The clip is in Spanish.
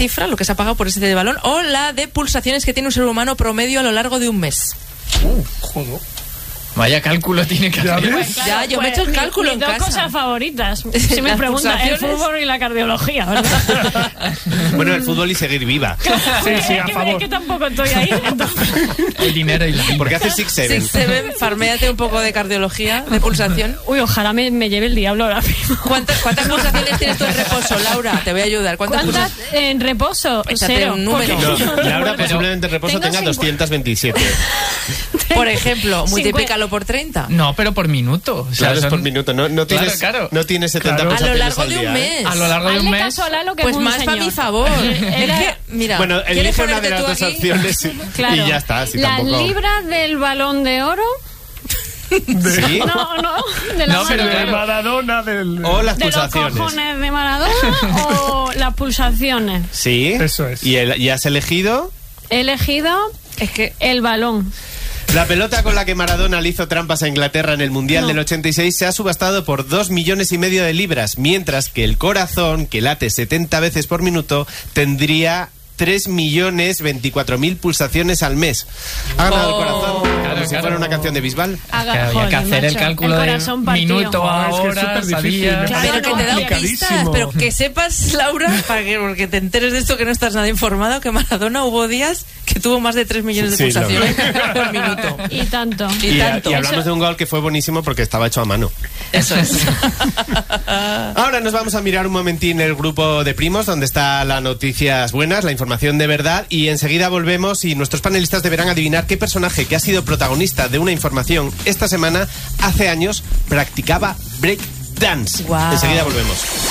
cifra, lo que se ha pagado por ese balón, o la de pulsaciones que tiene un ser humano promedio a lo largo de un mes. Joder. Vaya cálculo tiene que hacer. Ya, yo me he hecho el cálculo en casa. Dos cosas favoritas. Si me preguntan, el fútbol y la cardiología, ¿verdad? Bueno, el fútbol y seguir viva. Sí, a favor. Es que tampoco estoy ahí. Entonces. El dinero y la vida. ¿Por qué haces 6-7? 6-7, farméate un poco de cardiología, de pulsación. Uy, ojalá me lleve el diablo ahora mismo. ¿Cuántas pulsaciones tienes tú en reposo, Laura? Te voy a ayudar. ¿Cuántas en reposo? Échate 0. un número. No, Laura posiblemente en reposo tenga 227. Por ejemplo, multiplícalo por 30. No, pero por minuto. O sea, Claro, es por minuto. No tienes, claro. No tienes 70 A pulsaciones lo largo al de día, un mes. A lo largo de un Hazle mes. caso a Lalo, que Pues es un más para señor. mi favor. Es que, mira, Bueno, ¿quieres elige una de ponerte las tú dos aquí? opciones Claro. y ya está. Si Las tampoco... libras del Balón de Oro. ¿Sí? No, de la No, pero mano. De claro. Maradona, del... O las ¿De los pulsaciones. cojones de Maradona o las pulsaciones? Sí. Eso es. ¿Y has elegido? He elegido el balón. La pelota con la que Maradona le hizo trampas a Inglaterra en el Mundial del 86 se ha subastado por 2,5 millones de libras, mientras que el corazón, que late 70 veces por minuto, tendría 3.024.000 pulsaciones al mes. Ha ganado el corazón, como si fuera una canción de Bisbal. Había que hacer el cálculo de minuto a Es que es hora, superdifícil, sabía. ¿eh? Claro, Pero que te he dado complicadísimo. pistas, pero que sepas, Laura, porque te enteres de esto que no estás nada informado, que Maradona hubo días que tuvo más de 3 millones de Sí, pulsaciones por minuto. Y tanto. Y tanto. Y hablamos de un gol que fue buenísimo porque estaba hecho a mano. Eso es. Ahora nos vamos a mirar un momentín el grupo de primos, donde está las noticias buenas, la información de verdad, y enseguida volvemos y nuestros panelistas deberán adivinar qué personaje que ha sido protagonista de una información esta semana, hace años, practicaba break dance. Wow. Enseguida volvemos.